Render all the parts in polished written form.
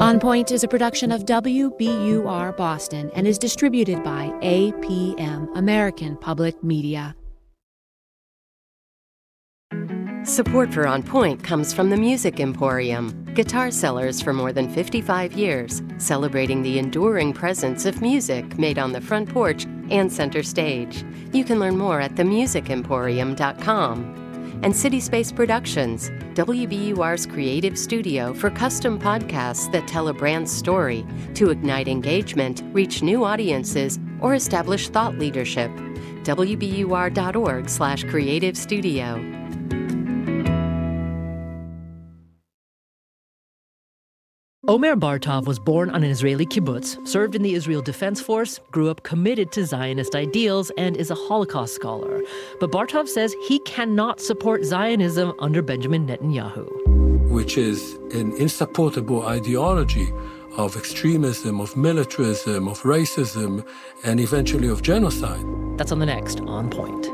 On Point is a production of WBUR Boston and is distributed by APM, American Public Media. Support for On Point comes from the Music Emporium, guitar sellers for more than 55 years, celebrating the enduring presence of music made on the front porch and center stage. You can learn more at themusicemporium.com. And City Space Productions, WBUR's creative studio for custom podcasts that tell a brand's story to ignite engagement, reach new audiences, or establish thought leadership. WBUR.org/creative studio. Omer Bartov was born on an Israeli kibbutz, served in the Israel Defense Force, grew up committed to Zionist ideals, and is a Holocaust scholar. But Bartov says he cannot support Zionism under Benjamin Netanyahu. Which is an insupportable ideology of extremism, of militarism, of racism, and eventually of genocide. That's on the next On Point.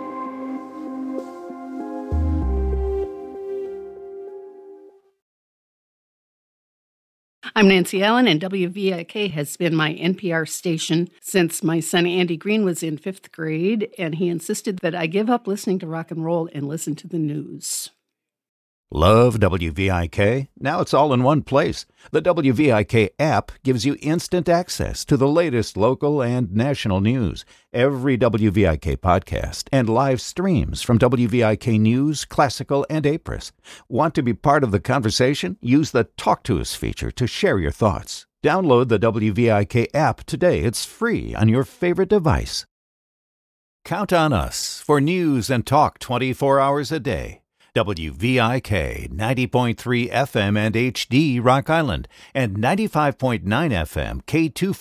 I'm Nancy Allen, and WVIK has been my NPR station since my son Andy Green was in 5th grade, and he insisted that I give up listening to rock and roll and listen to the news. Love WVIK? Now it's all in one place. The WVIK app gives you instant access to the latest local and national news, every WVIK podcast, and live streams from WVIK News, Classical, and Apris. Want to be part of the conversation? Use the Talk to Us feature to share your thoughts. Download the WVIK app today. It's free on your favorite device. Count on us for news and talk 24 hours a day. WVIK 90.3 FM and HD Rock Island and 95.9 FM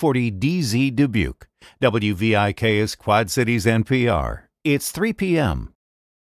K240DZ Dubuque. WVIK is Quad Cities NPR. It's 3 p.m.